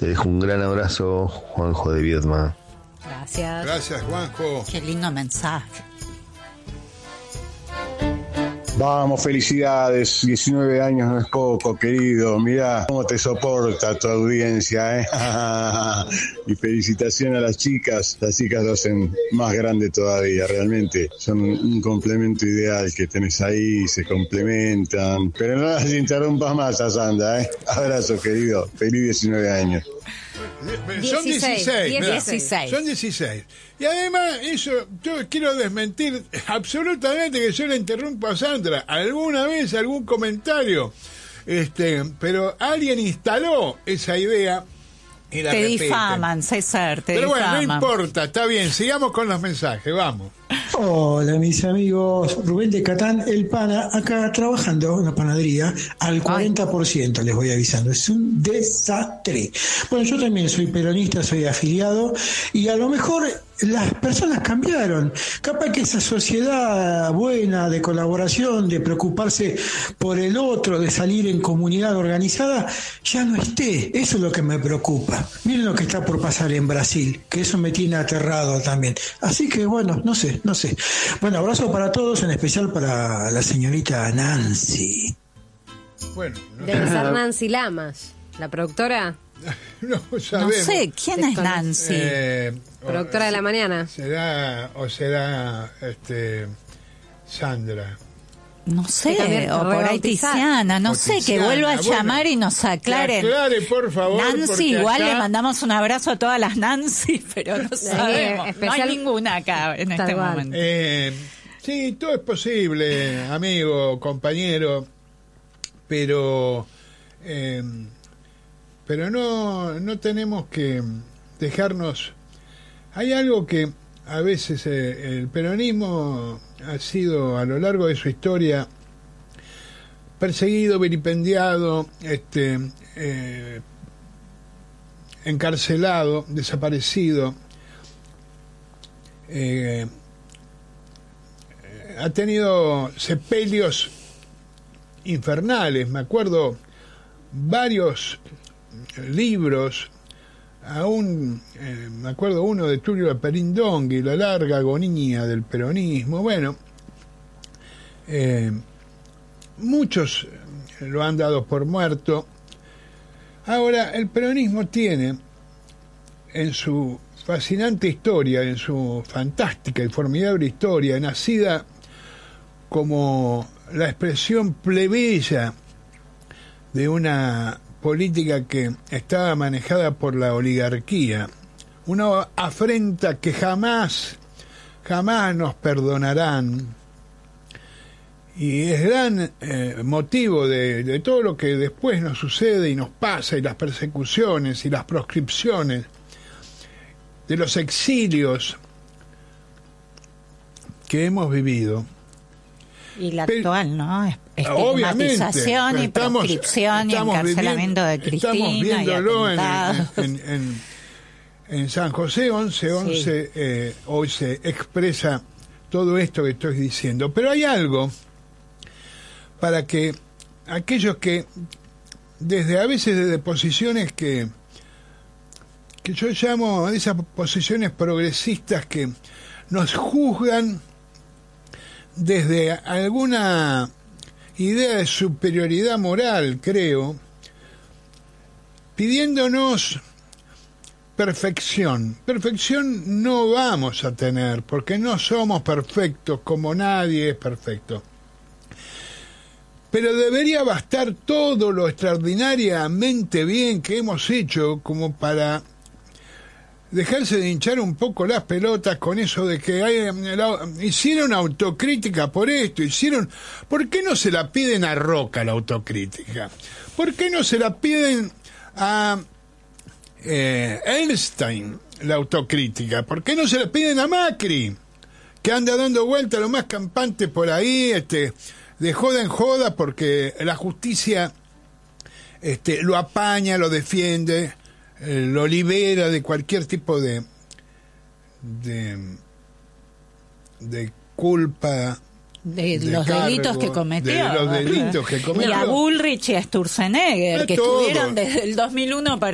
Te dejo un gran abrazo, Juanjo de Viedma. Gracias. Gracias, Juanjo. Qué lindo mensaje. Vamos, felicidades, 19 años no es poco, querido, mirá cómo te soporta tu audiencia, y felicitaciones a las chicas lo hacen más grande todavía, realmente son un complemento ideal que tenés ahí, se complementan, pero no las interrumpas más a Sandra, abrazo, querido, feliz 19 años. Son 16. Son 16. Y además, eso, yo quiero desmentir absolutamente que yo le interrumpo a Sandra. Alguna vez, algún comentario. Pero alguien instaló esa idea y la Te repiten. difaman, César, te Pero difaman. bueno, no importa, está bien, sigamos con los mensajes, vamos. Hola mis amigos, Rubén de Catán, el pana, acá trabajando en la panadería al 40%, les voy avisando, es un desastre. Bueno, yo también soy peronista, soy afiliado y a lo mejor las personas cambiaron, capaz que esa sociedad buena de colaboración, de preocuparse por el otro, de salir en comunidad organizada, ya no esté, eso es lo que me preocupa. Miren lo que está por pasar en Brasil, que eso me tiene aterrado también. Así que bueno, no sé. Bueno, abrazo para todos, en especial para la señorita Nancy. Bueno, Debe ser Nancy Lamas, la productora. no No sabemos. sé, ¿quién es Nancy? Productora de la mañana. Será Sandra. No sé, también o por ahí rebautizar. Tiziana, no O sé, que Tiziana, vuelva a bueno, llamar y nos aclaren. Que aclare, por favor. Nancy, porque igual acá- le mandamos un abrazo a todas las Nancy, pero no sabemos. especial- No hay ninguna acá en Tal este cual. momento. Sí, todo es posible, amigo, compañero, pero no tenemos que dejarnos. Hay algo que a veces el peronismo ha sido a lo largo de su historia perseguido, vilipendiado, encarcelado, desaparecido. Ha tenido sepelios infernales. Me acuerdo varios libros, aún me acuerdo uno de Tulio Perindongui, La larga agonía del peronismo. Bueno, muchos lo han dado por muerto. Ahora, el peronismo tiene en su fascinante historia, en su fantástica y formidable historia, nacida como la expresión plebeya de una política que estaba manejada por la oligarquía, una afrenta que jamás nos perdonarán, y es gran motivo de todo lo que después nos sucede y nos pasa, y las persecuciones y las proscripciones, de los exilios que hemos vivido. Y la actual, ¿no? Obviamente, Estigmatización y proscripción y encarcelamiento de Cristina. Estamos viéndolo y atentados. en San José 1111, hoy se expresa todo esto que estoy diciendo. Pero hay algo para que aquellos que a veces desde posiciones que yo llamo esas posiciones progresistas que nos juzgan desde alguna idea de superioridad moral, creo, pidiéndonos perfección. Perfección no vamos a tener, porque no somos perfectos, como nadie es perfecto. Pero debería bastar todo lo extraordinariamente bien que hemos hecho como para dejarse de hinchar un poco las pelotas con eso de que hicieron autocrítica por esto, ¿por qué no se la piden a Roca la autocrítica? ¿Por qué no se la piden a Einstein la autocrítica? ¿Por qué no se la piden a Macri, que anda dando vuelta lo más campante por ahí, de joda en joda, porque la justicia lo apaña, lo defiende, lo libera de cualquier tipo de culpa, de los cargo, delitos que cometió. de los delitos que cometió. Y a Bullrich y a Sturzenegger, que todos. estuvieron desde el 2001 para